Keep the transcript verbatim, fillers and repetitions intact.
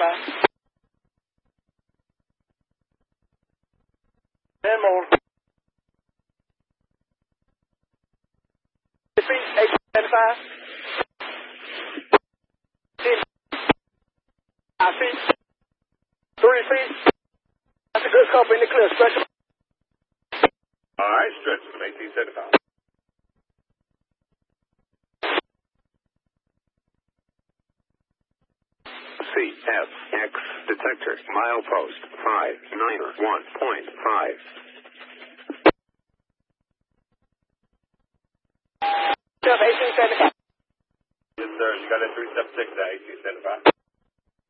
seventy-five. Ten more. Feet, eight seventy-five. Ten. Five feet. Three feet. That's a good couple in the clear. Stretch them. All right, stretch them. eighteen seventy-five. C F X detector milepost five niner one point five. eighteen seventy-five. Yes, sir. You got a three seven six at eighteen seventy-five.